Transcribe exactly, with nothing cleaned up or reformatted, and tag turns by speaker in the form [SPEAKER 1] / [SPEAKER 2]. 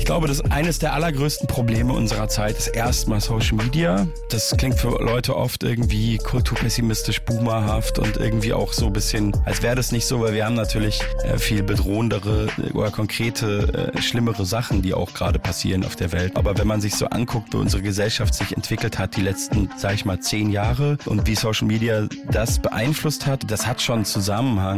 [SPEAKER 1] glaube, das ist eines der allergrößten Probleme unserer Zeit ist erstmal Social Media. Das klingt für Leute oft irgendwie kulturpessimistisch, boomerhaft und irgendwie auch so ein bisschen, als wäre das nicht so, weil wir haben natürlich äh, viel bedrohendere oder konkrete, äh, schlimmere Sachen, die auch gerade passieren auf der Welt. Aber wenn man sich so anguckt, wie unsere Gesellschaft sich entwickelt hat, die letzten, sag ich mal, zehn Jahre und wie Social Media das beeinflusst hat, das hat schon einen Zusammenhang.